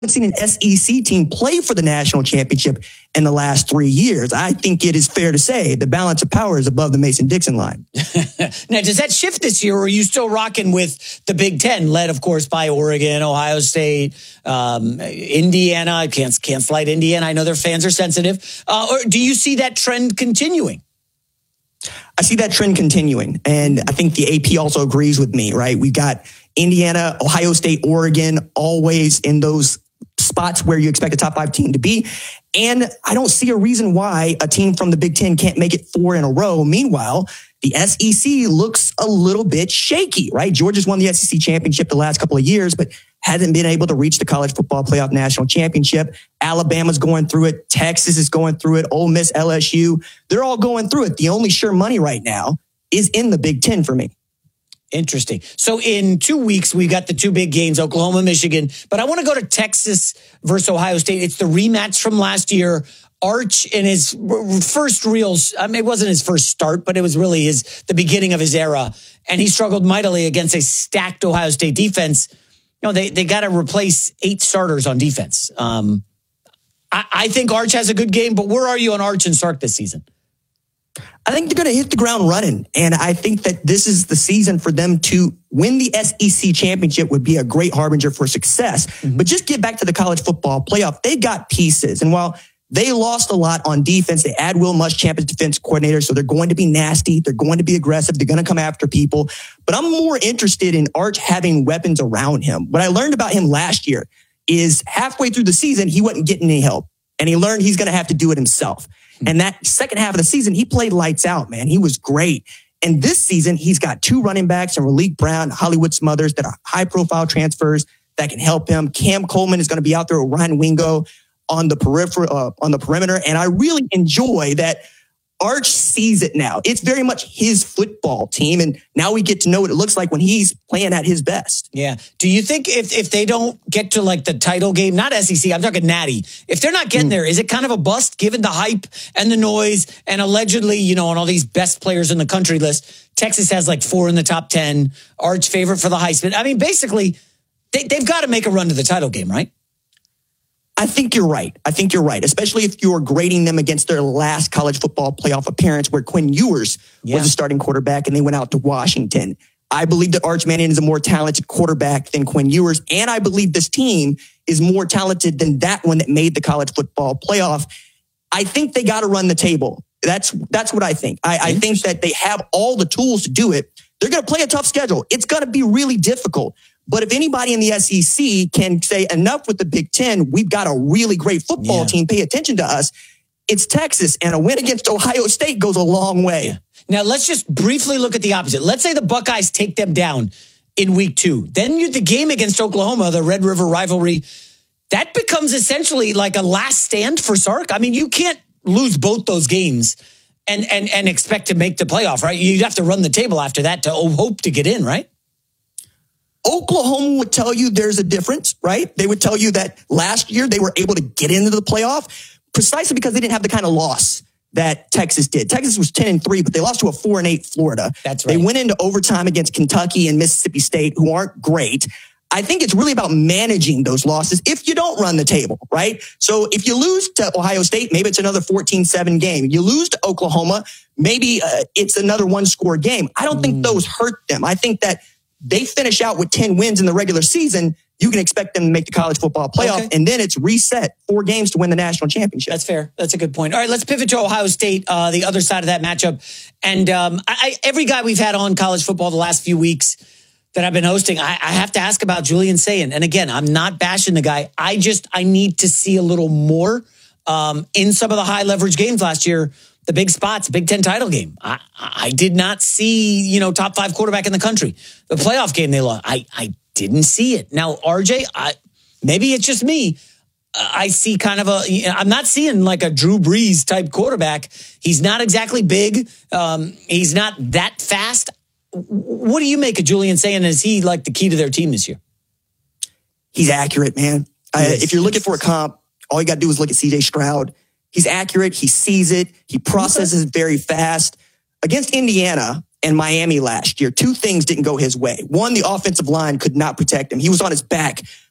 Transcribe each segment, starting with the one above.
seen an SEC team play for the national championship in the last 3 years. I think it is fair to say the balance of power is above the Mason-Dixon line. Now, does that shift this year, or are you still rocking with the Big Ten, led, of course, by Oregon, Ohio State, Indiana? Can't slight Indiana. I know their fans are sensitive. Or do you see that trend continuing? I see that trend continuing. And I think the AP also agrees with me, right? We got Indiana, Ohio State, Oregon, always in those spots where you expect a top 5 team to be. And I don't see a reason why a team from the Big Ten can't make it 4 in a row. Meanwhile, the SEC looks a little bit shaky, right? Georgia's won the SEC championship the last couple of years, but hasn't been able to reach the college football playoff national championship. Alabama's going through it. Texas is going through it. Ole Miss, LSU, they're all going through it. The only sure money right now is in the Big Ten for me. Interesting. So in 2 weeks, we got the 2 big games, Oklahoma, Michigan. But I want to go to Texas versus Ohio State. It's the rematch from last year. Arch in his first real, it wasn't his first start, but it was really the beginning of his era. And he struggled mightily against a stacked Ohio State defense. You know, they got to replace 8 starters on defense. I think Arch has a good game, but where are you on Arch and Sark this season? I think they're going to hit the ground running. And I think that this is the season for them to win the SEC championship would be a great harbinger for success. Mm-hmm. But just get back to the college football playoff. They got pieces. And while they lost a lot on defense, they add Will Muschamp as defense coordinator. So they're going to be nasty. They're going to be aggressive. They're going to come after people. But I'm more interested in Arch having weapons around him. What I learned about him last year is halfway through the season, he wasn't getting any help. And he learned he's going to have to do it himself. And that second half of the season, he played lights out, man. He was great. And this season, he's got 2 running backs and Raleek Brown, Hollywood Smothers that are high-profile transfers that can help him. Cam Coleman is going to be out there with Ryan Wingo on the perimeter. And I really enjoy that Arch sees it now. It's very much his football team. And now we get to know what it looks like when he's playing at his best. Yeah. Do you think if they don't get to like the title game, not SEC, I'm talking Natty, if they're not getting there, is it kind of a bust given the hype and the noise and allegedly, you know, on all these best players in the country list, Texas has like 4 in the top 10, Arch favorite for the Heisman. I mean, basically, they've got to make a run to the title game, right? I think you're right. Especially if you're grading them against their last college football playoff appearance where Quinn Ewers was the starting quarterback and they went out to Washington. I believe that Arch Manning is a more talented quarterback than Quinn Ewers. And I believe this team is more talented than that one that made the college football playoff. I think they got to run the table. That's what I think. I think that they have all the tools to do it. They're going to play a tough schedule. It's going to be really difficult. But if anybody in the SEC can say enough with the Big Ten, we've got a really great football team, pay attention to us, it's Texas. And a win against Ohio State goes a long way. Yeah. Now, let's just briefly look at the opposite. Let's say the Buckeyes take them down in week 2. Then the game against Oklahoma, the Red River rivalry, that becomes essentially like a last stand for Sark. I mean, you can't lose both those games and expect to make the playoff, right? You'd have to run the table after that to hope to get in, right? Oklahoma would tell you there's a difference, right? They would tell you that last year they were able to get into the playoff precisely because they didn't have the kind of loss that Texas did. Texas was 10-3, but they lost to a 4-8 Florida. That's right. They went into overtime against Kentucky and Mississippi State, who aren't great. I think it's really about managing those losses if you don't run the table, right? So if you lose to Ohio State, maybe it's another 14-7 game. You lose to Oklahoma, maybe it's another 1-score game. I don't think those hurt them. I think that they finish out with 10 wins in the regular season, you can expect them to make the college football playoff, and then it's reset 4 games to win the national championship. That's fair. That's a good point. All right, let's pivot to Ohio State, the other side of that matchup. And every guy we've had on college football the last few weeks that I've been hosting, I have to ask about Julian Sayin. And again, I'm not bashing the guy. I need to see a little more in some of the high leverage games last year. The big spots, Big Ten title game. I did not see, top 5 quarterback in the country. The playoff game they lost, I didn't see it. Now, RJ, maybe it's just me. I see kind of I'm not seeing like a Drew Brees type quarterback. He's not exactly big. He's not that fast. What do you make of Julian Sayin? Is he like the key to their team this year? He's accurate, man. If you're looking for a comp, all you got to do is look at CJ Stroud. He's accurate. He sees it. He processes very fast. Against Indiana and Miami last year, 2 things didn't go his way. One, the offensive line could not protect him. He was on his back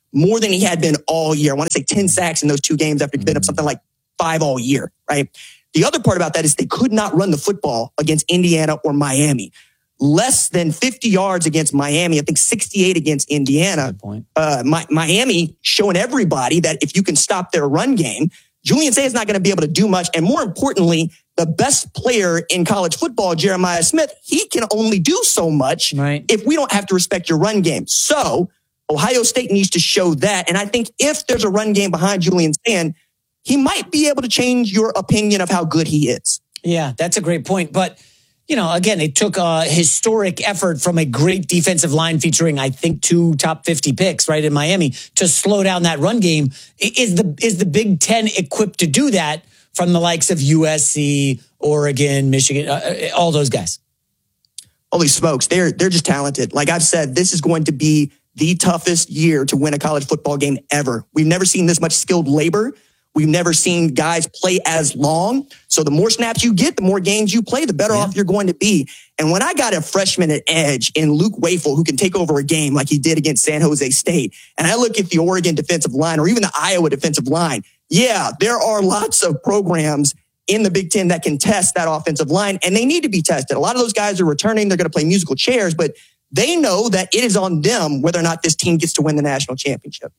more than he had been all year. I want to say 10 sacks in those 2 games after he'd been up something like 5 all year, right? The other part about that is they could not run the football against Indiana or Miami. Less than 50 yards against Miami. I think 68 against Indiana. Good point. Miami showing everybody that if you can stop their run game, Julian Say is not going to be able to do much. And more importantly, the best player in college football, Jeremiah Smith, he can only do so much if we don't have to respect your run game. So Ohio State needs to show that. And I think if there's a run game behind Julian Sayin, he might be able to change your opinion of how good he is. Yeah, that's a great point. But, you know, again, it took a historic effort from a great defensive line featuring, I think, 2 top 50 picks, right, in Miami to slow down that run game. Is the Big Ten equipped to do that from the likes of USC, Oregon, Michigan, all those guys? Holy smokes, they're just talented. Like I've said, this is going to be the toughest year to win a college football game ever. We've never seen this much skilled labor. We've never seen guys play as long. So the more snaps you get, the more games you play, the better off you're going to be. And when I got a freshman at edge in Luke Wafel, who can take over a game like he did against San Jose State, and I look at the Oregon defensive line or even the Iowa defensive line, yeah, there are lots of programs in the Big Ten that can test that offensive line, and they need to be tested. A lot of those guys are returning. They're going to play musical chairs, but they know that it is on them whether or not this team gets to win the national championship.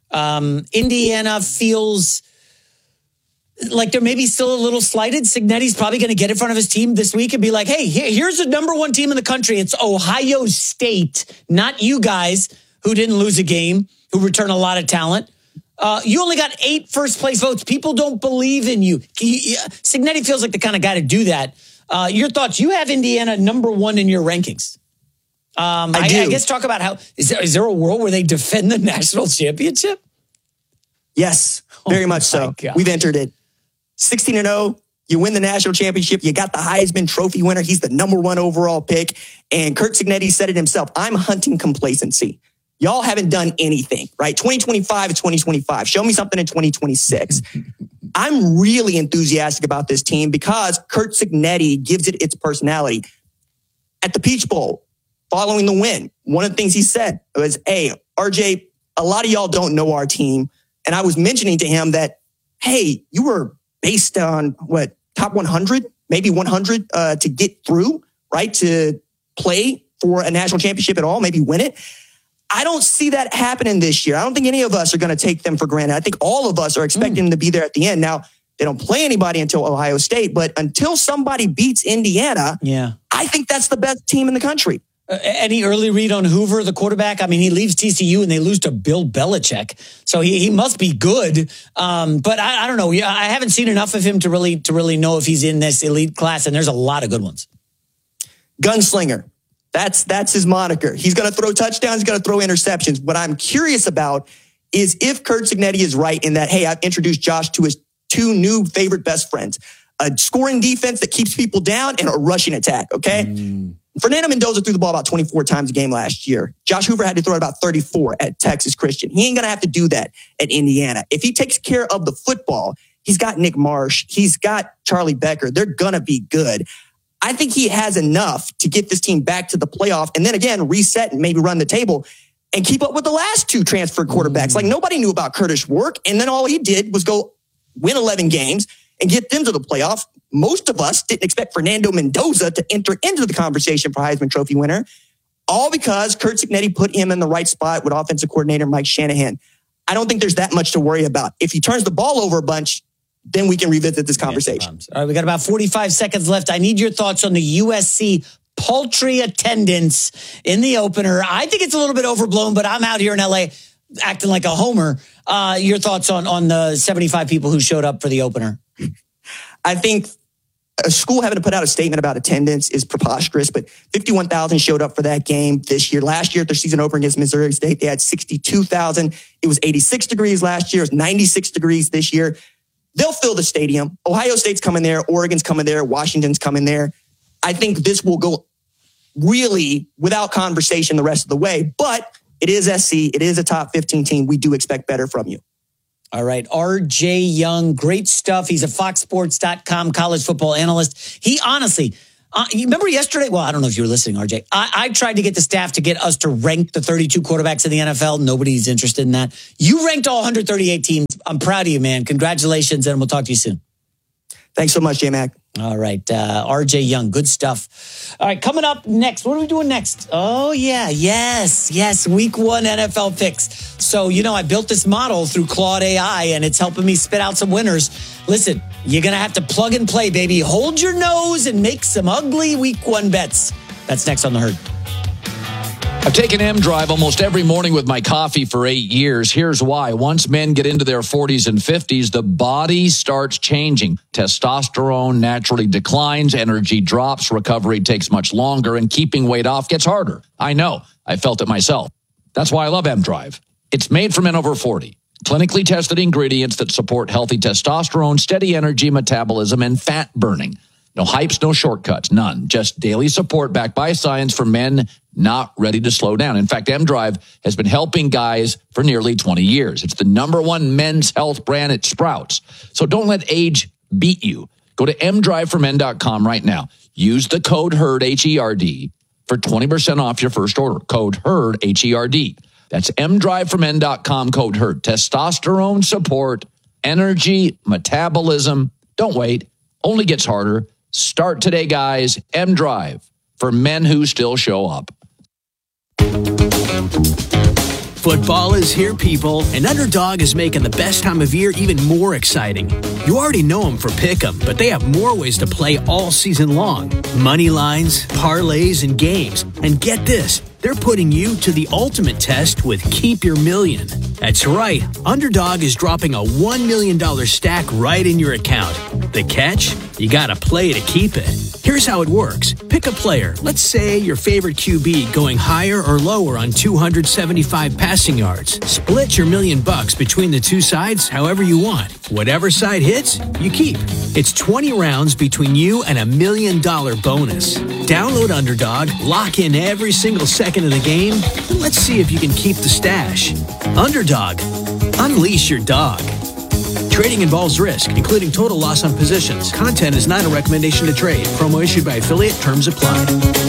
Indiana feels like they're maybe still a little slighted. Cignetti's probably going to get in front of his team this week and be like, hey, here's the number 1 team in the country. It's Ohio State, not you guys who didn't lose a game, who return a lot of talent. You only got 8 first-place votes. People don't believe in you. Cignetti feels like the kind of guy to do that. Your thoughts? You have Indiana number 1 in your rankings. I guess talk about how, is there a world where they defend the national championship? Yes, very much so. God. We've entered it. 16-0, you win the national championship. You got the Heisman Trophy winner. He's the number 1 overall pick. And Curt Cignetti said it himself. I'm hunting complacency. Y'all haven't done anything, right? 2025 is 2025. Show me something in 2026. I'm really enthusiastic about this team because Curt Cignetti gives it its personality. At the Peach Bowl, following the win, one of the things he said was, hey, RJ, a lot of y'all don't know our team. And I was mentioning to him that, hey, you were based on top 100, maybe 100 to get through, right? To play for a national championship at all, maybe win it. I don't see that happening this year. I don't think any of us are going to take them for granted. I think all of us are expecting them to be there at the end. Now, they don't play anybody until Ohio State, but until somebody beats Indiana, I think that's the best team in the country. Any early read on Hoover, the quarterback? I mean, he leaves TCU and they lose to Bill Belichick. So he must be good. But I don't know. I haven't seen enough of him to really know if he's in this elite class. And there's a lot of good ones. Gunslinger. That's his moniker. He's going to throw touchdowns. He's going to throw interceptions. What I'm curious about is if Curt Cignetti is right in that, hey, I've introduced Josh to his 2 new favorite best friends, a scoring defense that keeps people down and a rushing attack. Okay. Fernando Mendoza threw the ball about 24 times a game last year. Josh Hoover had to throw it about 34 at Texas Christian. He ain't going to have to do that at Indiana. If he takes care of the football, he's got Nick Marsh. He's got Charlie Becker. They're going to be good. I think he has enough to get this team back to the playoff and then again, reset and maybe run the table and keep up with the last 2 transfer quarterbacks. Like nobody knew about Curtis Work. And then all he did was go win 11 games and get them to the playoff. Most of us didn't expect Fernando Mendoza to enter into the conversation for Heisman Trophy winner, all because Curt Cignetti put him in the right spot with offensive coordinator Mike Shanahan. I don't think there's that much to worry about. If he turns the ball over a bunch, then we can revisit this conversation. All right, we got about 45 seconds left. I need your thoughts on the USC paltry attendance in the opener. I think it's a little bit overblown, but I'm out here in LA acting like a homer. Your thoughts on the 75 people who showed up for the opener? I think a school having to put out a statement about attendance is preposterous, but 51,000 showed up for that game this year. Last year at their season opener against Missouri State, they had 62,000. It was 86 degrees last year. It was 96 degrees this year. They'll fill the stadium. Ohio State's coming there. Oregon's coming there. Washington's coming there. I think this will go really without conversation the rest of the way, but it is SC. It is a top 15 team. We do expect better from you. All right. RJ Young, great stuff. He's a FoxSports.com college football analyst. He honestly, You remember yesterday? Well, I don't know if you were listening, RJ. I tried to get the staff to get us to rank the 32 quarterbacks in the NFL. Nobody's interested in that. You ranked all 138 teams. I'm proud of you, man. Congratulations, and we'll talk to you soon. Thanks so much, J-Mac. All right. RJ Young, good stuff. All right, coming up next. What are we doing next? Oh, yeah. Yes. Week 1 NFL picks. So, I built this model through Claude AI, and it's helping me spit out some winners. Listen, you're going to have to plug and play, baby. Hold your nose and make some ugly Week 1 bets. That's next on The Herd. I've taken M-Drive almost every morning with my coffee for 8 years. Here's why. Once men get into their 40s and 50s, the body starts changing. Testosterone naturally declines, energy drops, recovery takes much longer, and keeping weight off gets harder. I know. I felt it myself. That's why I love M-Drive. It's made for men over 40. Clinically tested ingredients that support healthy testosterone, steady energy, metabolism, and fat burning. No hypes, no shortcuts, none. Just daily support backed by science for men not ready to slow down. In fact, M-Drive has been helping guys for nearly 20 years. It's the #1 men's health brand at Sprouts. So don't let age beat you. Go to mdriveformen.com right now. Use the code HERD, H-E-R-D, for 20% off your first order. Code HERD, H-E-R-D. That's mdriveformen.com, code HERD. Testosterone support, energy, metabolism. Don't wait. Only gets harder. Start today, guys. M-Drive for men who still show up. Football is here, people, and Underdog is making the best time of year even more exciting. You already know them for Pick'em, but they have more ways to play all season long. Money lines, parlays, and games. And get this, they're putting you to the ultimate test with Keep Your Million. That's right, Underdog is dropping a $1 million stack right in your account. The catch? You gotta play to keep it. Here's how it works. Pick a player. Let's say your favorite QB going higher or lower on 275 passing yards. Split your $1 million between the two sides however you want. Whatever side hits, you keep. It's 20 rounds between you and $1 million bonus. Download Underdog, lock in every single second of the game, and let's see if you can keep the stash. Underdog. Unleash your dog. Trading involves risk, including total loss on positions. Content is not a recommendation to trade. Promo issued by affiliate. Terms apply.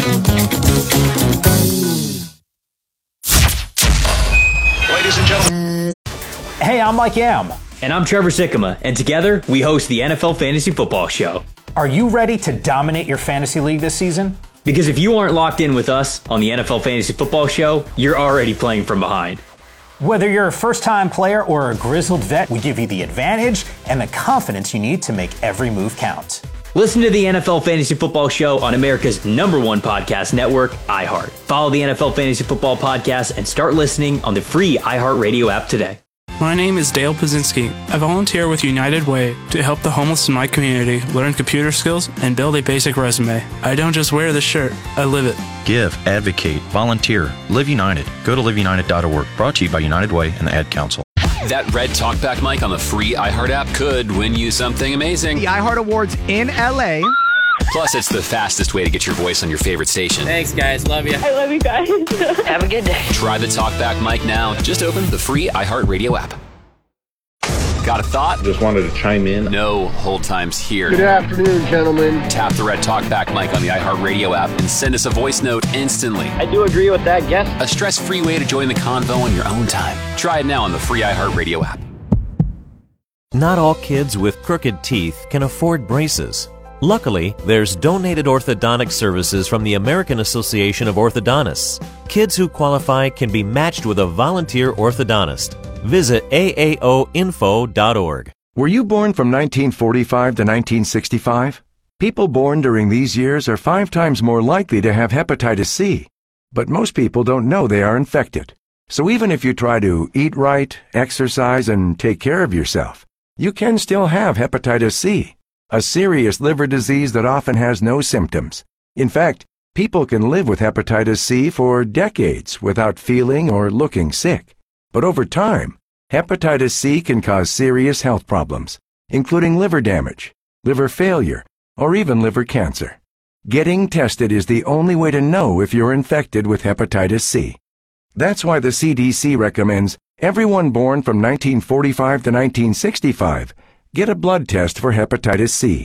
Ladies and gentlemen. Hey, I'm Mike Yam. And I'm Trevor Sikkema, and together we host the NFL Fantasy Football Show. Are you ready to dominate your fantasy league this season? Because if you aren't locked in with us on the NFL Fantasy Football Show, you're already playing from behind. Whether you're a first-time player or a grizzled vet, we give you the advantage and the confidence you need to make every move count. Listen to the NFL Fantasy Football Show on America's #1 podcast network, iHeart. Follow the NFL Fantasy Football Podcast and start listening on the free iHeartRadio app today. My name is Dale Pazinski. I volunteer with United Way to help the homeless in my community learn computer skills and build a basic resume. I don't just wear the shirt, I live it. Give, advocate, volunteer, Live United. Go to liveunited.org. Brought to you by United Way and the Ad Council. That red talkback mic on the free iHeart app could win you something amazing. The iHeart Awards in LA. Plus, it's the fastest way to get your voice on your favorite station. Thanks, guys. Love you. I love you guys. Have a good day. Try the talkback mic now. Just open the free iHeartRadio app. Got a thought? Just wanted to chime in. No hold times here. Good afternoon, gentlemen. Tap the red talkback mic on the iHeartRadio app and send us a voice note instantly. I do agree with that guess. A stress-free way to join the convo on your own time. Try it now on the free iHeartRadio app. Not all kids with crooked teeth can afford braces. Luckily, there's donated orthodontic services from the American Association of Orthodontists. Kids who qualify can be matched with a volunteer orthodontist. Visit aaoinfo.org. Were you born from 1945 to 1965? People born during these years are 5 times more likely to have hepatitis C. But most people don't know they are infected. So even if you try to eat right, exercise, and take care of yourself, you can still have hepatitis C, a serious liver disease that often has no symptoms. In fact, people can live with hepatitis C for decades without feeling or looking sick. But over time, hepatitis C can cause serious health problems, including liver damage, liver failure, or even liver cancer. Getting tested is the only way to know if you're infected with hepatitis C. That's why the CDC recommends everyone born from 1945 to 1965 get a blood test for hepatitis C.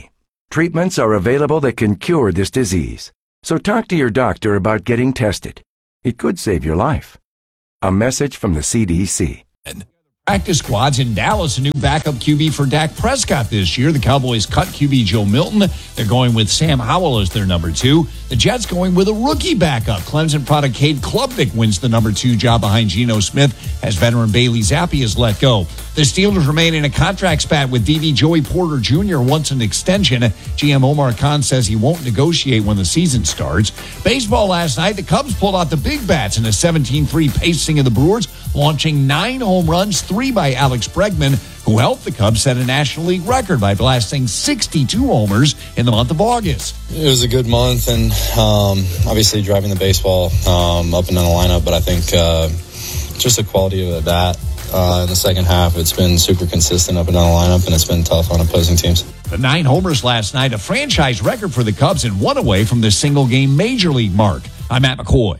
Treatments are available that can cure this disease. So talk to your doctor about getting tested. It could save your life. A message from the CDC. Practice squads in Dallas, a new backup QB for Dak Prescott this year. The Cowboys cut QB Joe Milton. They're going with Sam Howell as their number 2. The Jets going with a rookie backup. Clemson product Cade Klubnik wins the number 2 job behind Geno Smith as veteran Bailey Zappi is let go. The Steelers remain in a contract spat with DB Joey Porter Jr. wants an extension. GM Omar Khan says he won't negotiate when the season starts. Baseball last night, the Cubs pulled out the big bats in a 17-3 pacing of the Brewers, launching 9 home runs, 3 by Alex Bregman, who helped the Cubs set a National League record by blasting 62 homers in the month of August. It was a good month, and obviously driving the baseball up and down the lineup, but I think just the quality of the bat in the second half, it's been super consistent up and down the lineup, and it's been tough on opposing teams. The 9 homers last night, a franchise record for the Cubs and 1 away from the single-game Major League mark. I'm Matt McCoy.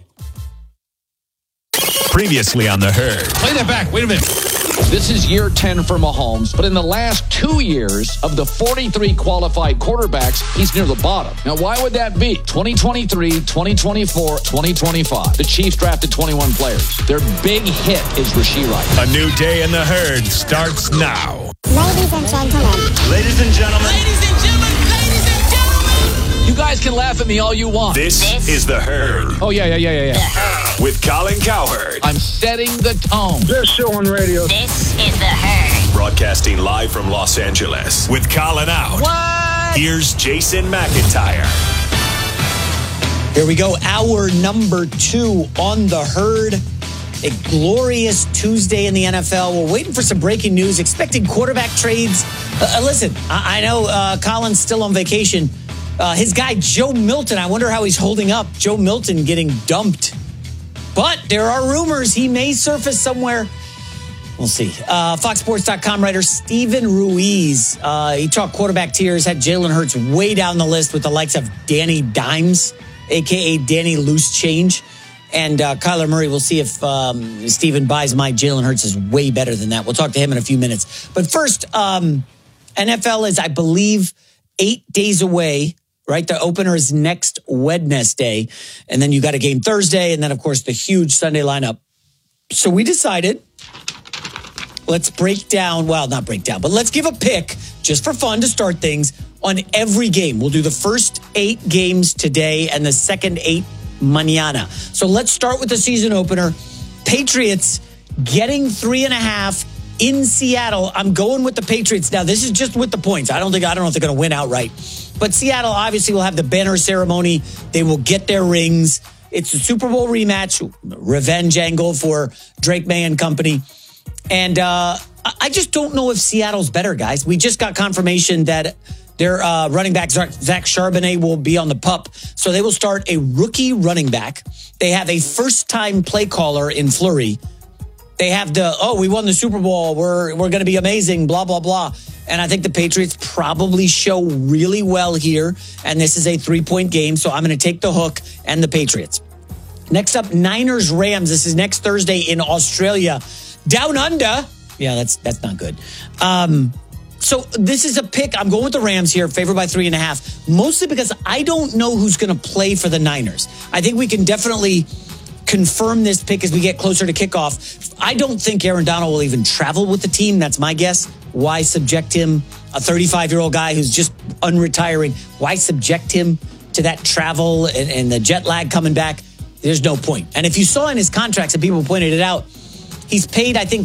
Previously on The Herd. Play that back. Wait a minute. This is year 10 for Mahomes, but in the last 2 years of the 43 qualified quarterbacks, he's near the bottom. Now, why would that be? 2023, 2024, 2025. The Chiefs drafted 21 players. Their big hit is Rashee Rice. A new day in The Herd starts now. Ladies and gentlemen. Ladies and gentlemen. Ladies and gentlemen. Ladies and gentlemen. You guys can laugh at me all you want. This is The Herd. Oh, yeah. The Herd. With Colin Cowherd. I'm setting the tone. Best show on radio. This is The Herd. Broadcasting live from Los Angeles. With Colin out. What? Here's Jason McIntyre. Here we go. Hour number 2 on The Herd. A glorious Tuesday in the NFL. We're waiting for some breaking news, expecting quarterback trades. Listen, I know Colin's still on vacation. His guy, Joe Milton, I wonder how he's holding up. Joe Milton getting dumped. But there are rumors he may surface somewhere. We'll see. FoxSports.com writer Steven Ruiz. He talked quarterback tiers, had Jalen Hurts way down the list with the likes of Danny Dimes, a.k.a. Danny Loose Change. And Kyler Murray, we'll see if Steven buys my Jalen Hurts is way better than that. We'll talk to him in a few minutes. But first, NFL is, I believe, 8 days away. Right, the opener is next Wednesday, and then you got a game Thursday, and then, of course, the huge Sunday lineup. So we decided, let's break down, well, not break down, but let's give a pick, just for fun to start things, on every game. We'll do the first 8 games today and the second 8 mañana. So let's start with the season opener. Patriots getting 3.5 in Seattle. I'm going with the Patriots. Now, this is just with the points. I don't know if they're going to win outright. But Seattle obviously will have the banner ceremony. They will get their rings. It's a Super Bowl rematch, revenge angle for Drake May and company. And I just don't know if Seattle's better, guys. We just got confirmation that their running back, Zach Charbonnet, will be on the PUP. So they will start a rookie running back. They have a first-time play caller in Fleury. They have we won the Super Bowl. We're going to be amazing, blah, blah, blah. And I think the Patriots probably show really well here. And this is a 3-point game. So I'm going to take the hook and the Patriots. Next up, Niners-Rams. This is next Thursday in Australia. Down under. Yeah, that's not good. So this is a pick. I'm going with the Rams here, favored by 3.5. Mostly because I don't know who's going to play for the Niners. I think we can definitely confirm this pick as we get closer to kickoff. I don't think Aaron Donald will even travel with the team. That's my guess. Why subject him, a 35-year-old guy who's just unretiring, why subject him to that travel and the jet lag coming back? There's no point. And if you saw in his contracts, and people pointed it out, he's paid, I think,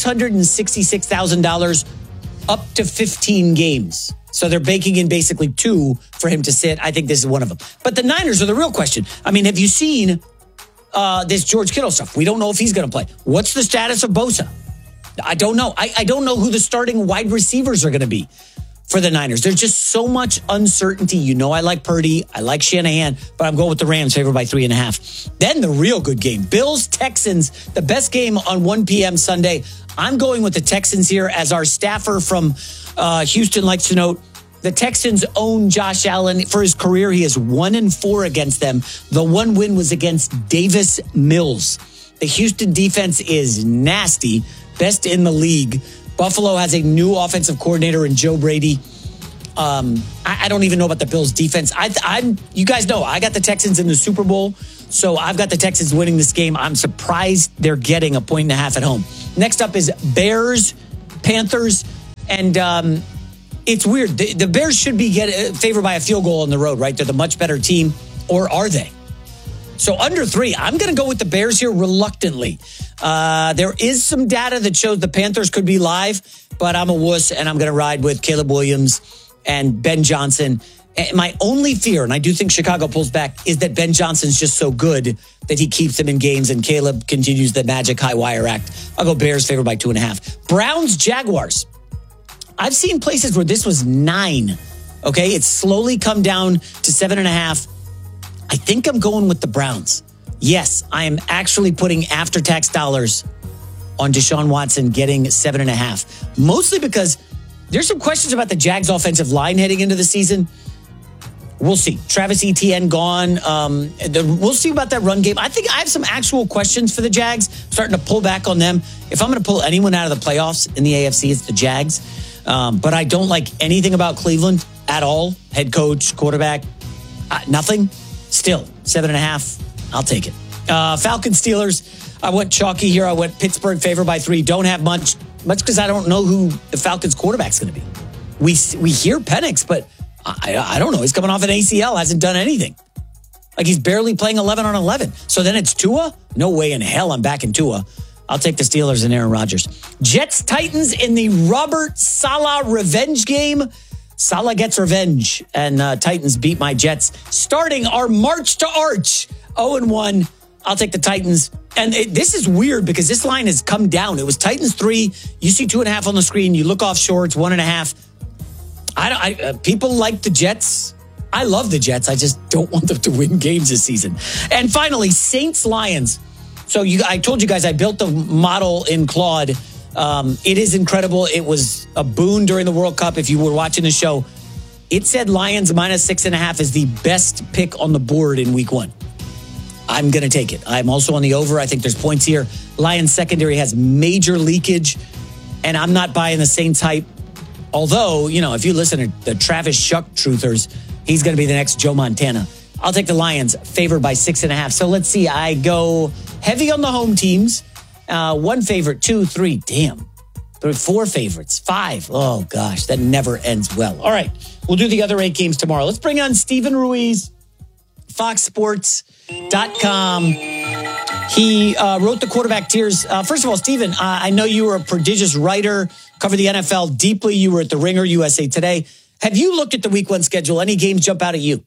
$666,000 up to 15 games. So they're baking in basically 2 for him to sit. I think this is one of them. But the Niners are the real question. I mean, have you seen this George Kittle stuff? We don't know if he's going to play. What's the status of Bosa? I don't know. I don't know who the starting wide receivers are going to be for the Niners. There's just so much uncertainty. You know, I like Purdy. I like Shanahan, but I'm going with the Rams, favored by 3.5. Then the real good game, Bills-Texans, the best game on 1 p.m. Sunday. I'm going with the Texans here, as our staffer from Houston likes to note. The Texans own Josh Allen. For his career, he is 1-4 against them. The one win was against Davis Mills. The Houston defense is nasty, best in the league. Buffalo has a new offensive coordinator in Joe Brady. I don't even know about the Bills defense. You guys know I got the Texans in the Super Bowl, so I've got the Texans winning this game. I'm surprised they're getting 1.5 points at home. Next up is Bears, Panthers, and it's weird. The Bears should be favored by a field goal on the road, right? They're the much better team, or are they? So under 3, I'm going to go with the Bears here reluctantly. There is some data that shows the Panthers could be live, but I'm a wuss, and I'm going to ride with Caleb Williams and Ben Johnson. And my only fear, and I do think Chicago pulls back, is that Ben Johnson's just so good that he keeps them in games, and Caleb continues the magic high wire act. I'll go Bears favored by 2.5. Browns, Jaguars. I've seen places where this was 9. Okay, it's slowly come down to 7.5. I think I'm going with the Browns. Yes, I am actually putting after-tax dollars on Deshaun Watson getting 7.5. Mostly because there's some questions about the Jags offensive line heading into the season. We'll see. Travis Etienne gone. We'll see about that run game. I think I have some actual questions for the Jags. I'm starting to pull back on them. If I'm going to pull anyone out of the playoffs in the AFC, it's the Jags. But I don't like anything about Cleveland at all. Head coach, quarterback, nothing. Still, 7.5. I'll take it. Falcons, Steelers. I went chalky here. I went Pittsburgh favored by 3. Don't have much because I don't know who the Falcons quarterback's going to be. We hear Penix, but I don't know. He's coming off an ACL, hasn't done anything. Like he's barely playing 11 on 11. So then it's Tua? No way in hell I'm backing Tua. I'll take the Steelers and Aaron Rodgers. Jets, Titans in the Robert Saleh revenge game. Saleh gets revenge, and Titans beat my Jets. Starting our march to Arch, 0-1. I'll take the Titans. And this is weird because this line has come down. It was Titans 3. You see 2.5 on the screen. You look offshore, it's 1.5. People like the Jets. I love the Jets. I just don't want them to win games this season. And finally, Saints, Lions. So I told you guys I built the model in Claude. It is incredible. It was a boon during the World Cup. If you were watching the show, it said Lions -6.5 is the best pick on the board in week 1. I'm going to take it. I'm also on the over. I think there's points here. Lions secondary has major leakage, and I'm not buying the Saints hype. Although, if you listen to the Travis Shuck truthers, he's going to be the next Joe Montana. I'll take the Lions favored by 6.5. So let's see. I go heavy on the home teams. 1 favorite, 2, 3. Damn. 4 favorites, 5. Oh, gosh, that never ends well. All right, we'll do the other 8 games tomorrow. Let's bring on Steven Ruiz, FoxSports.com. He wrote the quarterback tiers. First of all, Steven, I know you were a prodigious writer, covered the NFL deeply. You were at the Ringer, USA Today. Have you looked at the week 1 schedule? Any games jump out at you?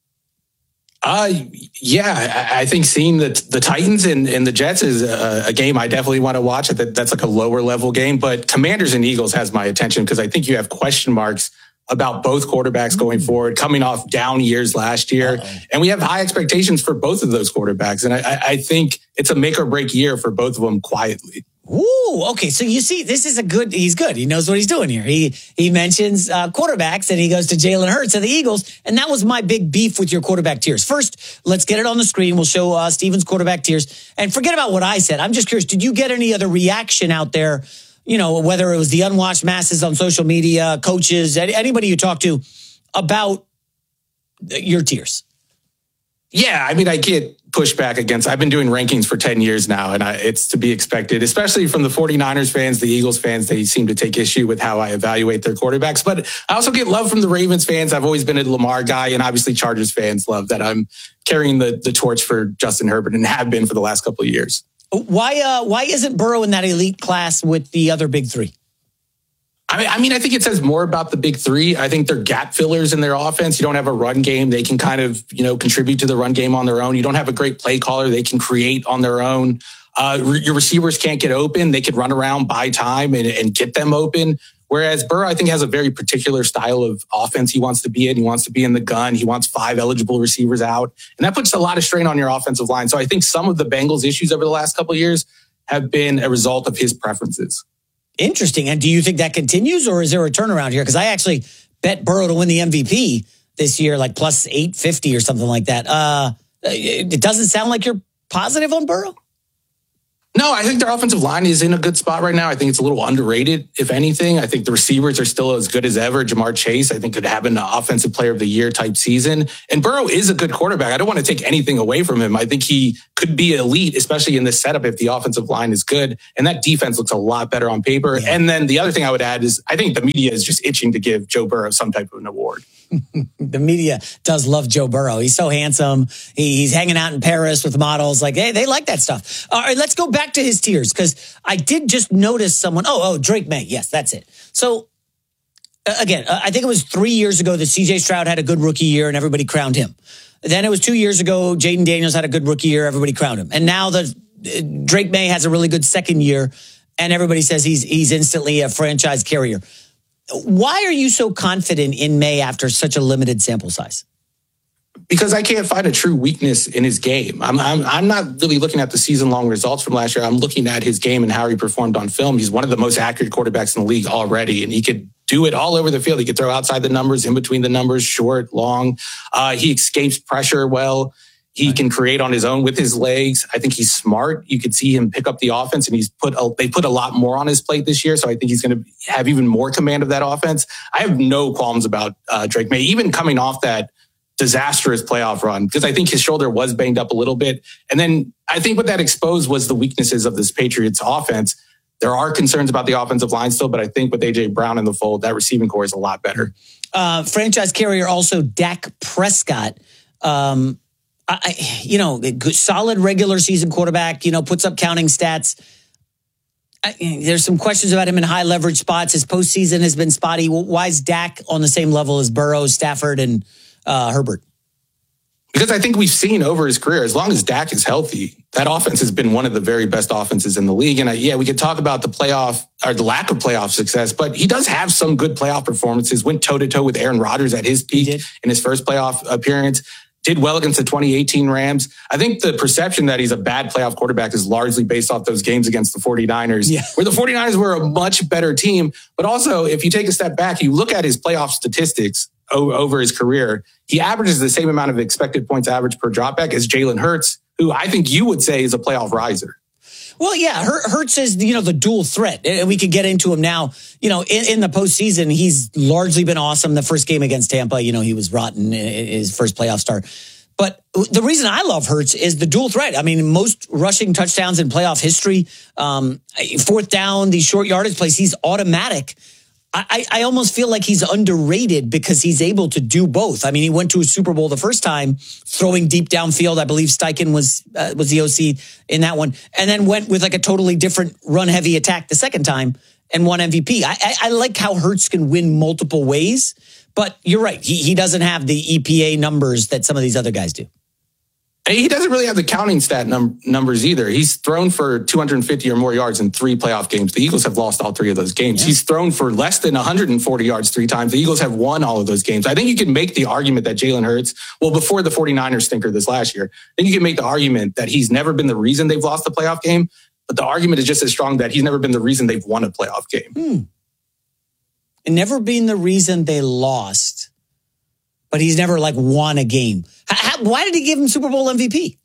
Yeah, I think seeing the Titans and the Jets is a game I definitely want to watch. That's like a lower level game, but Commanders and Eagles has my attention because I think you have question marks about both quarterbacks going forward, coming off down years last year. And we have high expectations for both of those quarterbacks. And I think it's a make or break year for both of them quietly. Ooh, okay. So you see, this is he's good. He knows what he's doing here. He mentions quarterbacks and he goes to Jalen Hurts and the Eagles. And that was my big beef with your quarterback tiers. First, let's get it on the screen. We'll show Steven's quarterback tiers. And forget about what I said. I'm just curious, did you get any other reaction out there? Whether it was the unwashed masses on social media, coaches, anybody you talk to about your tiers? Yeah, I mean, I get pushback against. I've been doing rankings for 10 years now, and it's to be expected, especially from the 49ers fans, the Eagles fans. They seem to take issue with how I evaluate their quarterbacks. But I also get love from the Ravens fans. I've always been a Lamar guy, and obviously Chargers fans love that I'm carrying the torch for Justin Herbert and have been for the last couple of years. Why isn't Burrow in that elite class with the other big 3? I mean, I think it says more about the big 3. I think they're gap fillers in their offense. You don't have a run game. They can kind of, contribute to the run game on their own. You don't have a great play caller. They can create on their own. Your receivers can't get open. They could run around, buy time and get them open. Whereas Burrow, I think, has a very particular style of offense he wants to be in. He wants to be in the gun. He wants 5 eligible receivers out. And that puts a lot of strain on your offensive line. So I think some of the Bengals' issues over the last couple of years have been a result of his preferences. Interesting. And do you think that continues, or is there a turnaround here? Because I actually bet Burrow to win the MVP this year, like plus 850 or something like that. It doesn't sound like you're positive on Burrow. No, I think their offensive line is in a good spot right now. I think it's a little underrated, if anything. I think the receivers are still as good as ever. Jamar Chase, I think, could have an offensive player of the year type season. And Burrow is a good quarterback. I don't want to take anything away from him. I think he could be elite, especially in this setup if the offensive line is good. And that defense looks a lot better on paper. Yeah. And then the other thing I would add is I think the media is just itching to give Joe Burrow some type of an award. The media does love Joe Burrow. He's so handsome. He's hanging out in Paris with models. Like, hey, they like that stuff. All right, let's go back to his tiers because I did just notice someone. Oh, Drake May. Yes, that's it. So, again, I think it was 3 years ago that C.J. Stroud had a good rookie year and everybody crowned him. Then it was 2 years ago, Jaden Daniels had a good rookie year, everybody crowned him. And now Drake May has a really good second year and everybody says he's instantly a franchise carrier. Why are you so confident in May after such a limited sample size? Because I can't find a true weakness in his game. I'm not really looking at the season-long results from last year. I'm looking at his game and how he performed on film. He's one of the most accurate quarterbacks in the league already, and he could do it all over the field. He could throw outside the numbers, in between the numbers, short, long. He escapes pressure well. He can create on his own with his legs. I think he's smart. You could see him pick up the offense, and they put a lot more on his plate this year. So I think he's going to have even more command of that offense. I have no qualms about Drake May, even coming off that disastrous playoff run, because I think his shoulder was banged up a little bit. And then I think what that exposed was the weaknesses of this Patriots offense. There are concerns about the offensive line still, but I think with A.J. Brown in the fold, that receiving core is a lot better. Franchise carrier also Dak Prescott. Solid regular season quarterback, puts up counting stats. There's some questions about him in high leverage spots. His postseason has been spotty. Why is Dak on the same level as Burrow, Stafford, and Herbert? Because I think we've seen over his career, as long as Dak is healthy, that offense has been one of the very best offenses in the league. And we could talk about the playoff or the lack of playoff success, but he does have some good playoff performances. Went toe-to-toe with Aaron Rodgers at his peak in his first playoff appearance. Did well against the 2018 Rams. I think the perception that he's a bad playoff quarterback is largely based off those games against the 49ers, where the 49ers were a much better team. But also, if you take a step back, you look at his playoff statistics over his career, he averages the same amount of expected points average per dropback as Jalen Hurts, who I think you would say is a playoff riser. Well, yeah, Hurts is, the dual threat, and we could get into him now. In the postseason, he's largely been awesome. The first game against Tampa, he was rotten in his first playoff start. But the reason I love Hurts is the dual threat. I mean, most rushing touchdowns in playoff history, fourth down, these short yardage plays, he's automatic. I almost feel like he's underrated because he's able to do both. I mean, he went to a Super Bowl the first time throwing deep downfield. I believe Steichen was the OC in that one, and then went with like a totally different run heavy attack the second time and won MVP. I like how Hurts can win multiple ways, but you're right. He doesn't have the EPA numbers that some of these other guys do. He doesn't really have the counting stat numbers either. He's thrown for 250 or more yards in 3 playoff games. The Eagles have lost all 3 of those games. Yeah. He's thrown for less than 140 yards 3 times. The Eagles have won all of those games. I think you can make the argument that Jalen Hurts, before the 49ers stinker this last year, then you can make the argument that he's never been the reason they've lost the playoff game. But the argument is just as strong that he's never been the reason they've won a playoff game. And never been the reason they lost, but he's never won a game. Why did he give him Super Bowl MVP?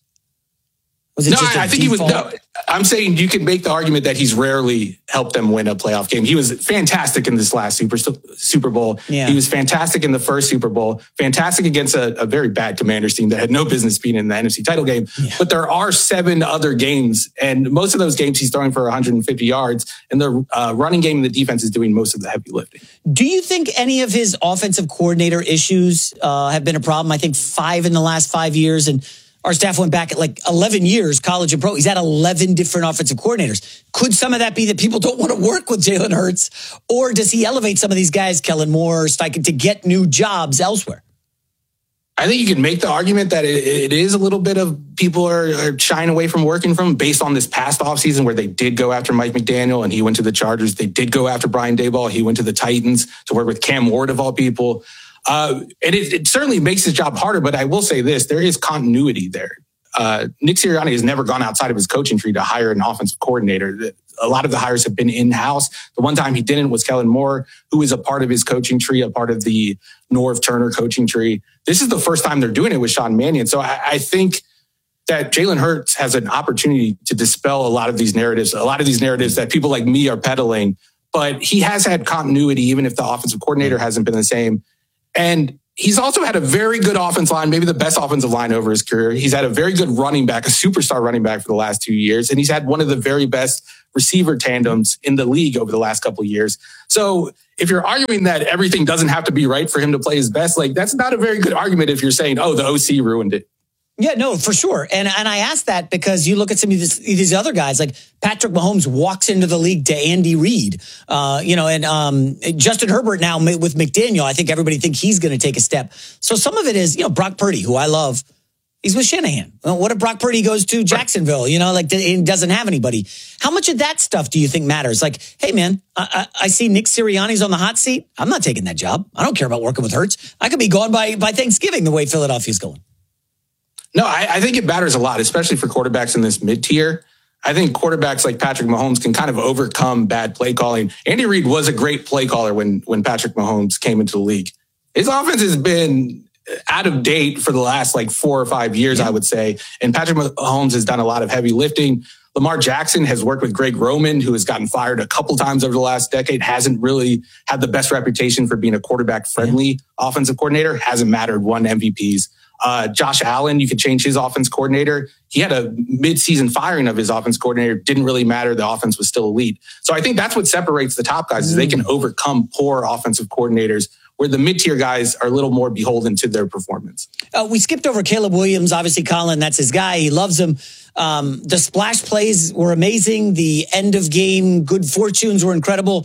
Was it just I think he was. No, I'm saying you can make the argument that he's rarely helped them win a playoff game. He was fantastic in this last Super Bowl. Yeah. He was fantastic in the first Super Bowl. Fantastic against a very bad Commanders team that had no business being in the NFC title game. Yeah. But there are 7 other games, and most of those games he's throwing for 150 yards, and the running game and the defense is doing most of the heavy lifting. Do you think any of his offensive coordinator issues have been a problem? I think 5 in the last 5 years, and our staff went back at 11 years, college and pro. He's had 11 different offensive coordinators. Could some of that be that people don't want to work with Jalen Hurts? Or does he elevate some of these guys, Kellen Moore, Steichen, to get new jobs elsewhere? I think you can make the argument that it is a little bit of people are shying away from working from him based on this past offseason where they did go after Mike McDaniel and he went to the Chargers. They did go after Brian Daboll. He went to the Titans to work with Cam Ward of all people. And it certainly makes his job harder, but I will say this, there is continuity there. Nick Sirianni has never gone outside of his coaching tree to hire an offensive coordinator. A lot of the hires have been in-house. The one time he didn't was Kellen Moore, who is a part of his coaching tree, a part of the Norv Turner coaching tree. This is the first time they're doing it with Sean Mannion. So I think that Jalen Hurts has an opportunity to dispel a lot of these narratives that people like me are peddling. But he has had continuity, even if the offensive coordinator hasn't been the same. And he's also had a very good offensive line, maybe the best offensive line over his career. He's had a very good running back, a superstar running back for the last 2 years. And he's had one of the very best receiver tandems in the league over the last couple of years. So if you're arguing that everything doesn't have to be right for him to play his best, like that's not a very good argument if you're saying, oh, the OC ruined it. Yeah, no, for sure. And I asked that because you look at some of these other guys, like Patrick Mahomes walks into the league to Andy Reid, and Justin Herbert now with McDaniel. I think everybody thinks he's going to take a step. So some of it is, Brock Purdy, who I love, he's with Shanahan. Well, what if Brock Purdy goes to Jacksonville, he doesn't have anybody? How much of that stuff do you think matters? Like, hey, man, I see Nick Sirianni's on the hot seat. I'm not taking that job. I don't care about working with Hurts. I could be gone by Thanksgiving the way Philadelphia's going. No, I think it matters a lot, especially for quarterbacks in this mid-tier. I think quarterbacks like Patrick Mahomes can kind of overcome bad play calling. Andy Reid was a great play caller when Patrick Mahomes came into the league. His offense has been out of date for the last 4 or 5 years, I would say. And Patrick Mahomes has done a lot of heavy lifting. Lamar Jackson has worked with Greg Roman, who has gotten fired a couple times over the last decade, hasn't really had the best reputation for being a quarterback-friendly offensive coordinator, hasn't mattered, won MVPs. Josh Allen, you could change his offense coordinator. He had a mid-season firing of his offense coordinator. Didn't really matter. The offense was still elite. So I think that's what separates the top guys is they can overcome poor offensive coordinators, where the mid-tier guys are a little more beholden to their performance. We skipped over Caleb Williams. Obviously, Colin, that's his guy. He loves him. The splash plays were amazing. The end of game good fortunes were incredible.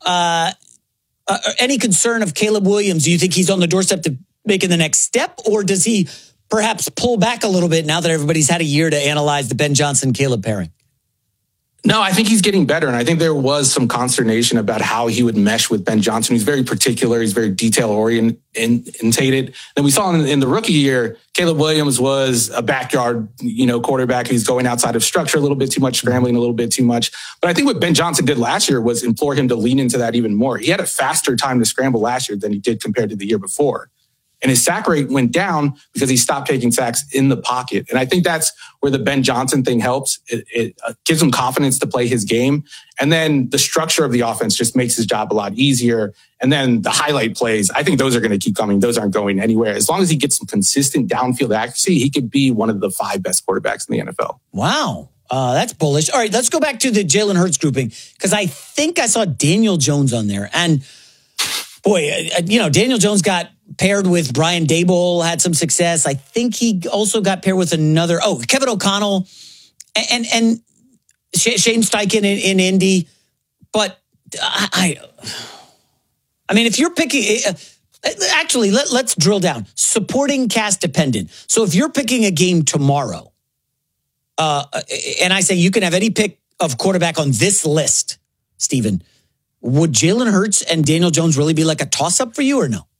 Any concern of Caleb Williams? Do you think he's on the doorstep to making the next step, or does he perhaps pull back a little bit now that everybody's had a year to analyze the Ben Johnson-Caleb pairing? No, I think he's getting better. And I think there was some consternation about how he would mesh with Ben Johnson. He's very particular. He's very detail-oriented. Then we saw in the rookie year, Caleb Williams was a backyard, quarterback. He's going outside of structure a little bit too much, scrambling a little bit too much. But I think what Ben Johnson did last year was implore him to lean into that even more. He had a faster time to scramble last year than he did compared to the year before. And his sack rate went down because he stopped taking sacks in the pocket. And I think that's where the Ben Johnson thing helps. It gives him confidence to play his game. And then the structure of the offense just makes his job a lot easier. And then the highlight plays, I think those are going to keep coming. Those aren't going anywhere. As long as he gets some consistent downfield accuracy, he could be one of the 5 best quarterbacks in the NFL. Wow. That's bullish. All right, let's go back to the Jalen Hurts grouping, because I think I saw Daniel Jones on there. And boy, Daniel Jones got paired with Brian Daboll, had some success. I think he also got paired with Kevin O'Connell and Shane Steichen in Indy. But I mean, if you're picking, actually, let's drill down. Supporting cast dependent. So if you're picking a game tomorrow, and I say you can have any pick of quarterback on this list, Stephen, would Jalen Hurts and Daniel Jones really be like a toss-up for you or no?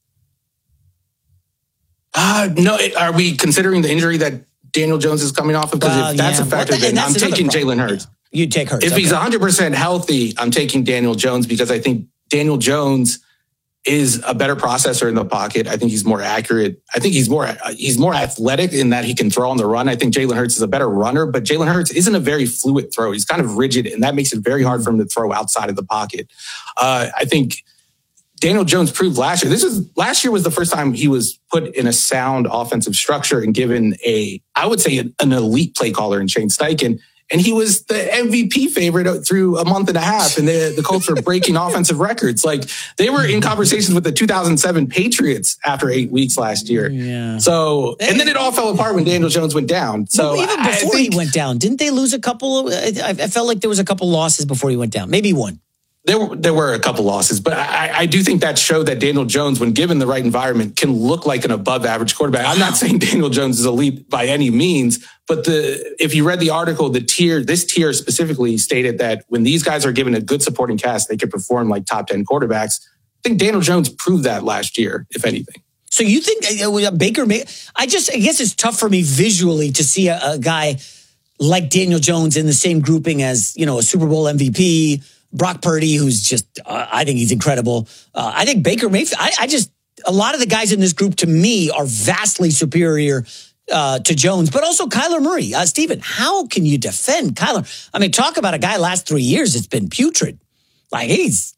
No. Are we considering the injury that Daniel Jones is coming off of? Because if that's a factor, then I'm taking Jalen Hurts. You take Hurts. If he's 100% healthy, I'm taking Daniel Jones because I think Daniel Jones is a better processor in the pocket. I think he's more accurate. I think he's more athletic in that he can throw on the run. I think Jalen Hurts is a better runner, but Jalen Hurts isn't a very fluid throw. He's kind of rigid, and that makes it very hard for him to throw outside of the pocket. I think Daniel Jones proved last year. Last year was the first time he was put in a sound offensive structure and given I would say an elite play caller in Shane Steichen. And he was the MVP favorite through a month and a half. And the Colts were breaking offensive records. They were in conversations with the 2007 Patriots after 8 weeks last year. Yeah. So, and then it all fell apart when Daniel Jones went down. So even before he went down, didn't they lose a couple? I felt like there was a couple losses before he went down. Maybe one. There were a couple losses, but I do think that showed that Daniel Jones, when given the right environment, can look like an above average quarterback. I'm not saying Daniel Jones is elite by any means, but if you read the article, this tier specifically stated that when these guys are given a good supporting cast, they could perform like top 10 quarterbacks. I think Daniel Jones proved that last year, if anything. So you think Baker I guess it's tough for me visually to see a guy like Daniel Jones in the same grouping as, a Super Bowl MVP, Brock Purdy, who's just, I think he's incredible. I think Baker Mayfield, a lot of the guys in this group to me are vastly superior to Jones, but also Kyler Murray. Steven, how can you defend Kyler? I mean, talk about a guy last 3 years. It's been putrid. Like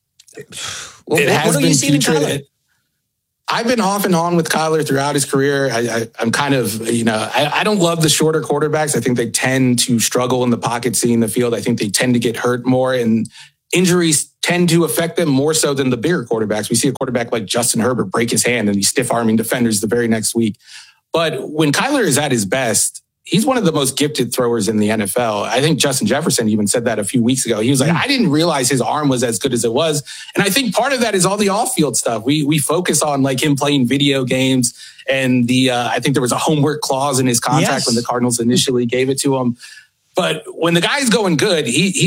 what have you seen in Kyler? I've been off and on with Kyler throughout his career. I'm kind of, I don't love the shorter quarterbacks. I think they tend to struggle in the pocket, seeing the field. I think they tend to get hurt more, and injuries tend to affect them more so than the bigger quarterbacks. We see a quarterback like Justin Herbert break his hand and he's stiff-arming defenders the very next week. But when Kyler is at his best, he's one of the most gifted throwers in the NFL. I think Justin Jefferson even said that a few weeks ago. He was like, I didn't realize his arm was as good as it was. And I think part of that is all the off-field stuff. We focus on like him playing video games, and I think there was a homework clause in his contract when the Cardinals initially gave it to him. But when the guy's going good,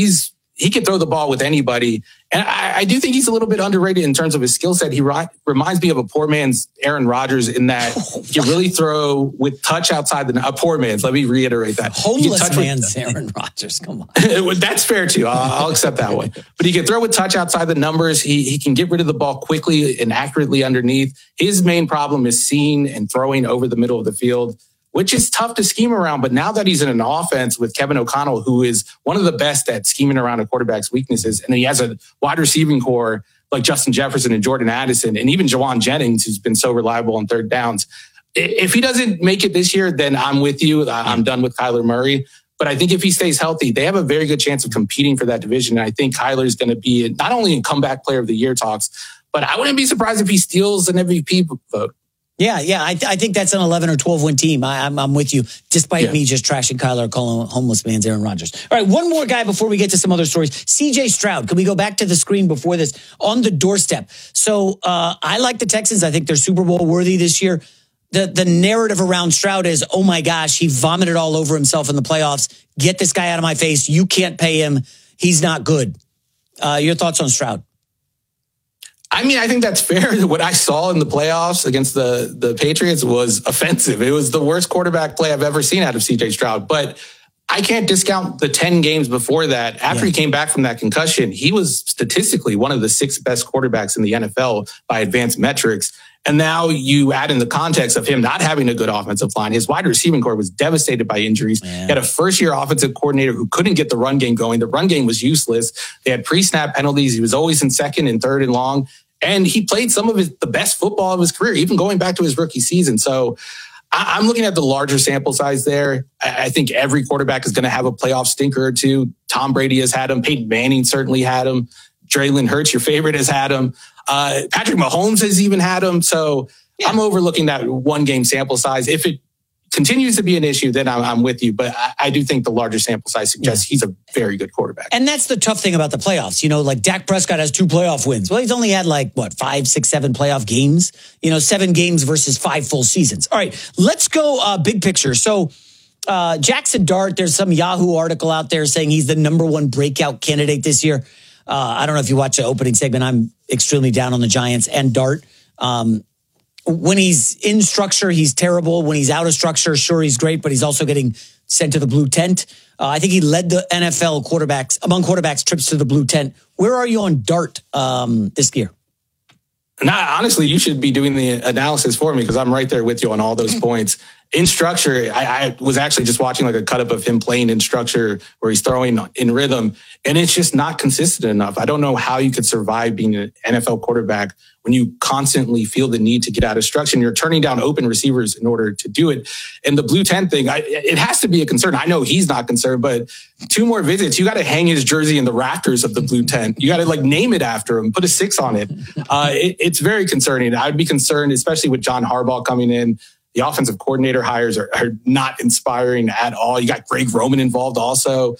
he can throw the ball with anybody. And I do think he's a little bit underrated in terms of his skill set. He reminds me of a poor man's Aaron Rodgers in that he can really throw with touch outside a poor man's. Let me reiterate that. Homeless man's Aaron Rodgers. Come on. That's fair too. I'll accept that one. But he can throw with touch outside the numbers. He can get rid of the ball quickly and accurately underneath. His main problem is seeing and throwing over the middle of the field, which is tough to scheme around. But now that he's in an offense with Kevin O'Connell, who is one of the best at scheming around a quarterback's weaknesses, and he has a wide receiving core like Justin Jefferson and Jordan Addison, and even Jawan Jennings, who's been so reliable on third downs. If he doesn't make it this year, then I'm with you. I'm done with Kyler Murray. But I think if he stays healthy, they have a very good chance of competing for that division. And I think Kyler's going to be not only in comeback player of the year talks, but I wouldn't be surprised if he steals an MVP vote. Yeah. I think that's an 11 or 12 win team. I'm with you, despite me just trashing Kyler, calling homeless man's Aaron Rodgers. All right, one more guy before we get to some other stories. CJ Stroud. Can we go back to the screen before this? On the doorstep. So I like the Texans. I think they're Super Bowl worthy this year. The narrative around Stroud is, oh my gosh, he vomited all over himself in the playoffs. Get this guy out of my face. You can't pay him. He's not good. Your thoughts on Stroud? I mean, I think that's fair. What I saw in the playoffs against the Patriots was offensive. It was the worst quarterback play I've ever seen out of CJ Stroud. But I can't discount the 10 games before that. After he came back from that concussion, he was statistically one of the 6 best quarterbacks in the NFL by advanced metrics. And now you add in the context of him not having a good offensive line. His wide receiving core was devastated by injuries. He had a first-year offensive coordinator who couldn't get the run game going. The run game was useless. They had pre-snap penalties. He was always in second and third and long. And he played some of the best football of his career, even going back to his rookie season. So I'm looking at the larger sample size there. I think every quarterback is going to have a playoff stinker or two. Tom Brady has had him. Peyton Manning certainly had him. Jalen Hurts, your favorite, has had him. Patrick Mahomes has even had him. So I'm overlooking that one game sample size. If it continues to be an issue, then I'm with you. But I do think the larger sample size suggests he's a very good quarterback. And that's the tough thing about the playoffs. You know, like Dak Prescott has 2 playoff wins. Well, he's only had 5, 6, 7 playoff games, 7 games versus 5 full seasons. All right, let's go big picture. So Jackson Dart, there's some Yahoo article out there saying he's the #1 breakout candidate this year. I don't know if you watch the opening segment. I'm extremely down on the Giants and Dart. When he's in structure, he's terrible. When he's out of structure, sure, he's great, but he's also getting sent to the blue tent. I think he led the NFL among quarterbacks trips to the blue tent. Where are you on Dart this year? Honestly, you should be doing the analysis for me because I'm right there with you on all those points. In structure, I was actually just watching a cut up of him playing in structure where he's throwing in rhythm, and it's just not consistent enough. I don't know how you could survive being an NFL quarterback when you constantly feel the need to get out of structure and you're turning down open receivers in order to do it. And the blue tent thing, it has to be a concern. I know he's not concerned, but 2 more visits, you got to hang his jersey in the rafters of the blue tent. You got to name it after him, put a 6 on it. It's very concerning. I would be concerned, especially with John Harbaugh coming in. The offensive coordinator hires are not inspiring at all. You got Greg Roman involved also.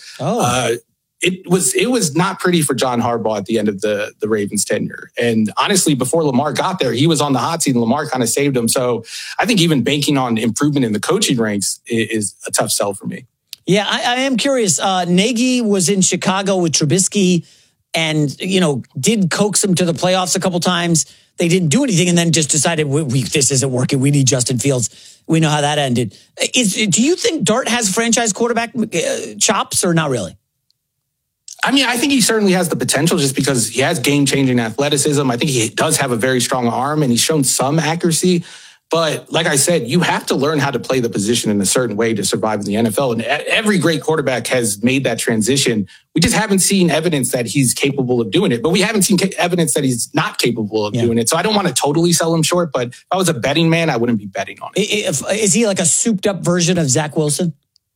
It was not pretty for John Harbaugh at the end of the Ravens tenure. And honestly, before Lamar got there, he was on the hot seat and Lamar kind of saved him. So I think even banking on improvement in the coaching ranks is a tough sell for me. Yeah, I am curious. Nagy was in Chicago with Trubisky and, did coax him to the playoffs a couple times. They didn't do anything and then just decided, this isn't working. We need Justin Fields. We know how that ended. Do you think Dart has franchise quarterback chops or not really? I mean, I think he certainly has the potential just because he has game-changing athleticism. I think he does have a very strong arm and he's shown some accuracy. But like I said, you have to learn how to play the position in a certain way to survive in the NFL. And every great quarterback has made that transition. We just haven't seen evidence that he's capable of doing it. But we haven't seen evidence that he's not capable of doing it. So I don't want to totally sell him short. But if I was a betting man, I wouldn't be betting on it. Is he like a souped up version of Zach Wilson?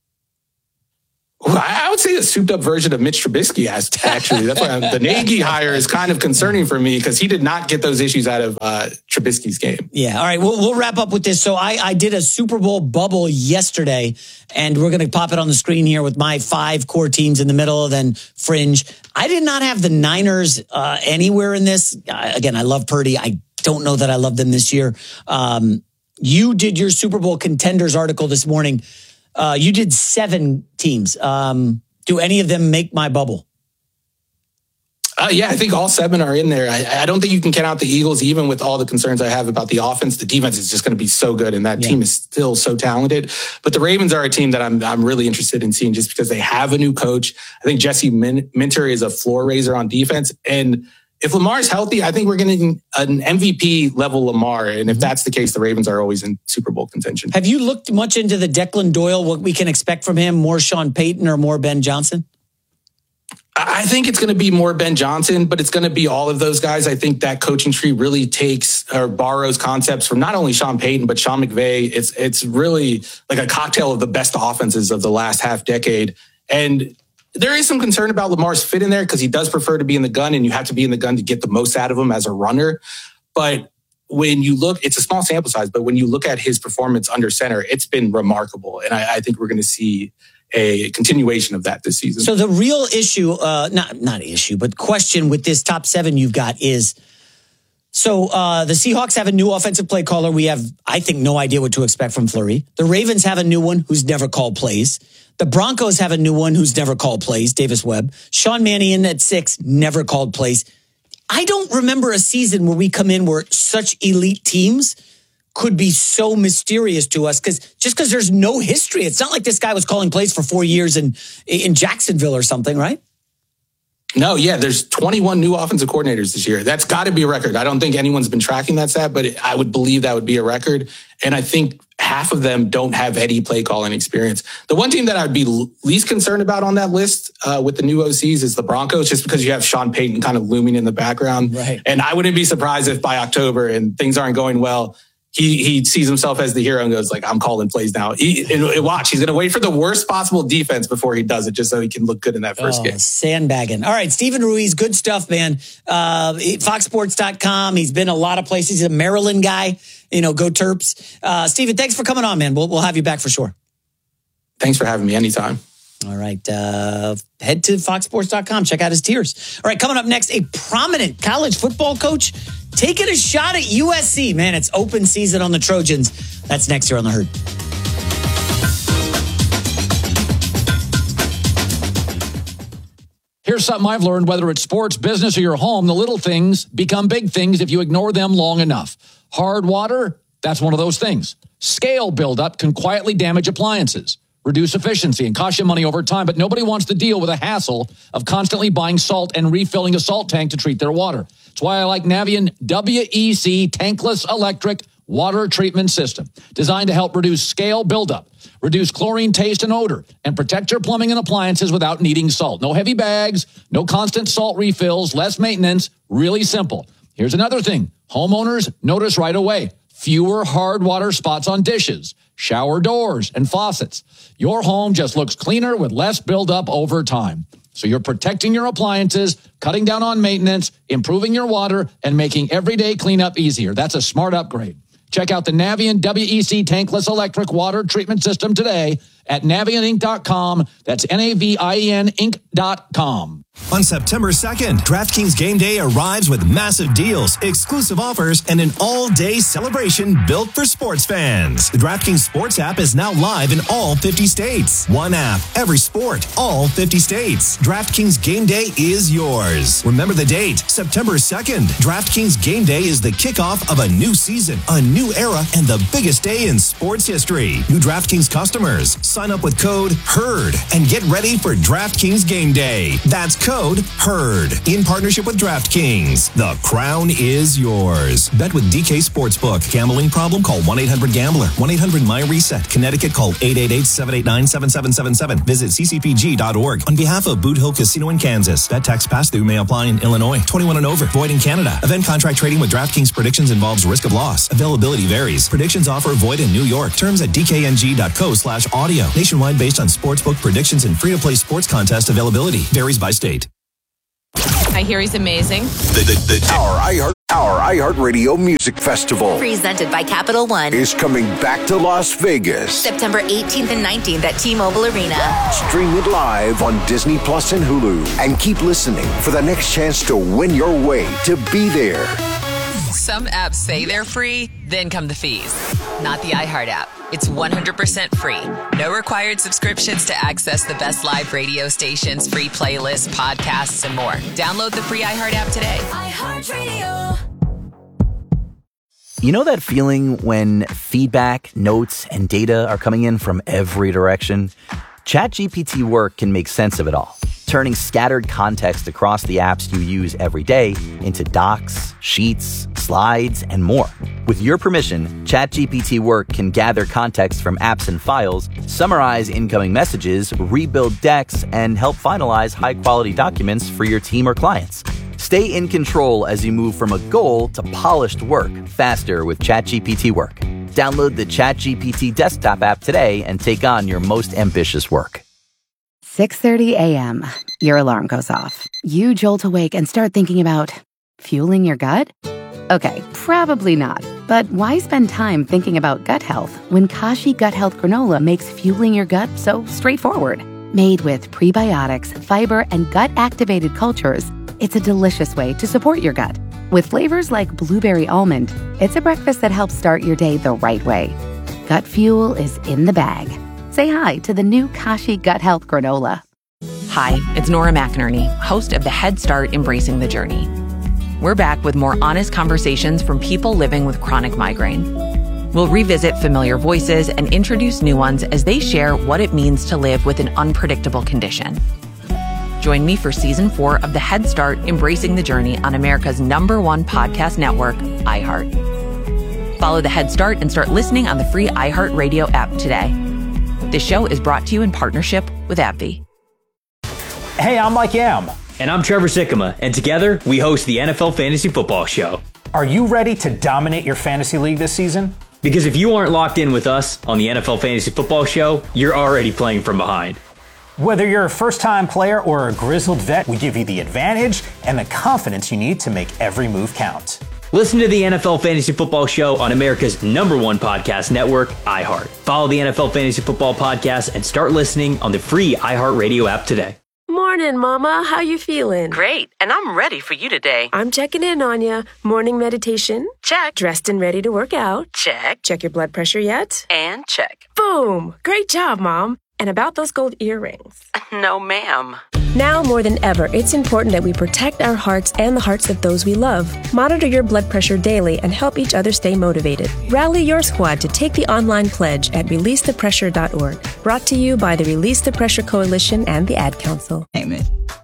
I would say a souped up version of Mitch Trubisky, actually. That's why the Nagy hire is kind of concerning for me because he did not get those issues out of Trubisky's game. Yeah. All right. We'll wrap up with this. So I did a Super Bowl bubble yesterday, and we're going to pop it on the screen here with my 5 core teams in the middle, then fringe. I did not have the Niners anywhere in this. Again, I love Purdy. I don't know that I love them this year. You did your Super Bowl contenders article this morning. You did 7 teams. Do any of them make my bubble? Yeah, I think all 7 are in there. I don't think you can count out the Eagles, even with all the concerns I have about the offense. The defense is just going to be so good, and that team is still so talented. But the Ravens are a team that I'm really interested in seeing just because they have a new coach. I think Jesse Minter is a floor raiser on defense. And if Lamar is healthy, I think we're getting an MVP level Lamar. And if that's the case, the Ravens are always in Super Bowl contention. Have you looked much into the Declan Doyle, what we can expect from him, more Sean Payton or more Ben Johnson? I think it's going to be more Ben Johnson, but it's going to be all of those guys. I think that coaching tree really takes or borrows concepts from not only Sean Payton, but Sean McVay. It's really like a cocktail of the best offenses of the last half decade. And there is some concern about Lamar's fit in there because he does prefer to be in the gun, and you have to be in the gun to get the most out of him as a runner. But when you look, it's a small sample size, but when you look at his performance under center, it's been remarkable. And I think we're going to see a continuation of that this season. So the real issue, not issue, but question with this top 7 you've got is, so the Seahawks have a new offensive play caller. We have, I think, no idea what to expect from Fleury. The Ravens have a new one who's never called plays. The Broncos have a new one who's never called plays, Davis Webb. Sean Mannion at 6, never called plays. I don't remember a season where we come in where such elite teams could be so mysterious to us because there's no history. It's not like this guy was calling plays for 4 years in Jacksonville or something, right? No, yeah, there's 21 new offensive coordinators this year. That's got to be a record. I don't think anyone's been tracking that stat, but I would believe that would be a record. And I think half of them don't have any play calling experience. The one team that I'd be least concerned about on that list with the new OCs is the Broncos, just because you have Sean Payton kind of looming in the background. Right. And I wouldn't be surprised if by October and things aren't going well, he sees himself as the hero and goes like, I'm calling plays now. Watch, he's going to wait for the worst possible defense before he does it, just so he can look good in that first game. Sandbagging. All right, Stephen Ruiz, good stuff, man. FoxSports.com. He's been a lot of places. He's a Maryland guy. Go Terps. Stephen, thanks for coming on, man. We'll have you back for sure. Thanks for having me anytime. All right. Head to FoxSports.com. Check out his tiers. All right, coming up next, a prominent college football coach taking a shot at USC. Man, it's open season on the Trojans. That's next here on The Herd. Here's something I've learned, whether it's sports, business, or your home, the little things become big things if you ignore them long enough. Hard water, that's one of those things. Scale buildup can quietly damage appliances, reduce efficiency, and cost you money over time, but nobody wants to deal with the hassle of constantly buying salt and refilling a salt tank to treat their water. That's why I like Navien WEC tankless electric water treatment system, designed to help reduce scale buildup, reduce chlorine taste and odor, and protect your plumbing and appliances without needing salt. No heavy bags, no constant salt refills, less maintenance, really simple. Here's another thing. Homeowners notice right away. Fewer hard water spots on dishes, shower doors, and faucets. Your home just looks cleaner with less buildup over time. So you're protecting your appliances, cutting down on maintenance, improving your water, and making everyday cleanup easier. That's a smart upgrade. Check out the Navien WEC tankless electric water treatment system today at NavienInc.com. That's NAVIEN Inc.com. On September 2nd, DraftKings Game Day arrives with massive deals, exclusive offers, and an all-day celebration built for sports fans. The DraftKings Sports app is now live in all 50 states. One app, every sport, all 50 states. DraftKings Game Day is yours. Remember the date, September 2nd. DraftKings Game Day is the kickoff of a new season, a new era, and the biggest day in sports history. New DraftKings customers, Sign up with code HERD and get ready for DraftKings Game Day. That's code HERD in partnership with DraftKings. The crown is yours. Bet with DK Sportsbook. Gambling problem? Call 1-800-GAMBLER. 1-800-MY-RESET. Connecticut, call 888-789-7777. Visit ccpg.org. On behalf of Boot Hill Casino in Kansas. Bet tax pass-through may apply in Illinois. 21 and over. Void in Canada. Event contract trading with DraftKings Predictions involves risk of loss. Availability varies. Predictions offer void in New York. Terms at dkng.co/audio. Nationwide based on sportsbook predictions and free-to-play sports contest availability. Varies by state. I hear he's amazing. Our iHeartRadio Music Festival, presented by Capital One, is coming back to Las Vegas. September 18th and 19th at T-Mobile Arena. Stream it live on Disney Plus and Hulu. And keep listening for the next chance to win your way to be there. Some apps say they're free, then come the fees. Not the iHeart app. It's 100% free. No required subscriptions to access the best live radio stations, free playlists, podcasts, and more. Download the free iHeart app today. iHeartRadio. You know that feeling when feedback, notes, and data are coming in from every direction? ChatGPT Work can make sense of it all, turning scattered context across the apps you use every day into docs, sheets, slides, and more. With your permission, ChatGPT Work can gather context from apps and files, summarize incoming messages, rebuild decks, and help finalize high-quality documents for your team or clients. Stay in control as you move from a goal to polished work faster with ChatGPT Work. Download the ChatGPT desktop app today and take on your most ambitious work. 6:30 a.m. Your alarm goes off. You jolt awake and start thinking about fueling your gut? Okay, probably not. But why spend time thinking about gut health when Kashi Gut Health Granola makes fueling your gut so straightforward? Made with prebiotics, fiber, and gut-activated cultures, it's a delicious way to support your gut. With flavors like blueberry almond, it's a breakfast that helps start your day the right way. Gut fuel is in the bag. Say hi to the new Kashi Gut Health Granola. Hi, it's Nora McInerney, host of the Head Start Embracing the Journey. We're back with more honest conversations from people living with chronic migraine. We'll revisit familiar voices and introduce new ones as they share what it means to live with an unpredictable condition. Join me for Season 4 of the Head Start Embracing the Journey on America's #1 podcast network, iHeart. Follow the Head Start and start listening on the free iHeartRadio app today. This show is brought to you in partnership with AbbVie. Hey, I'm Mike Yam. And I'm Trevor Sikkema, and together we host the NFL Fantasy Football Show. Are you ready to dominate your fantasy league this season? Because if you aren't locked in with us on the NFL Fantasy Football Show, you're already playing from behind. Whether you're a first-time player or a grizzled vet, we give you the advantage and the confidence you need to make every move count. Listen to the NFL Fantasy Football Show on America's #1 podcast network, iHeart. Follow the NFL Fantasy Football Podcast and start listening on the free iHeartRadio app today. Morning, Mama. How you feeling? Great, and I'm ready for you today. I'm checking in on you. Morning meditation? Check. Dressed and ready to work out? Check. Check your blood pressure yet? And check. Boom! Great job, Mom. And about those gold earrings? No, ma'am. Now more than ever, it's important that we protect our hearts and the hearts of those we love. Monitor your blood pressure daily and help each other stay motivated. Rally your squad to take the online pledge at releasethepressure.org. Brought to you by the Release the Pressure Coalition and the Ad Council. Name it.